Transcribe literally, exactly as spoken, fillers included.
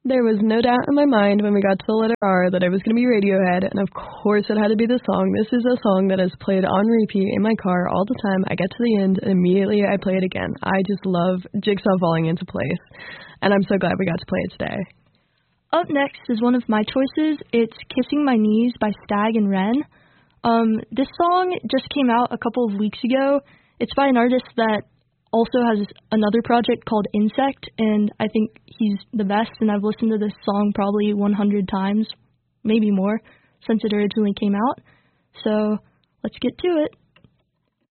There was no doubt in my mind when we got to the letter R that it was going to be Radiohead, and of course it had to be the song. This is a song that is played on repeat in my car all the time. I get to the end, and immediately I play it again. I just love Jigsaw falling into place, and I'm so glad we got to play it today. Up next is one of my choices. It's Kissing My Knees by Stag and Ren. Um, this song just came out a couple of weeks ago. It's by an artist that also has another project called Insect, and I think he's the best, and I've listened to this song probably one hundred times, maybe more, since it originally came out. So let's get to it.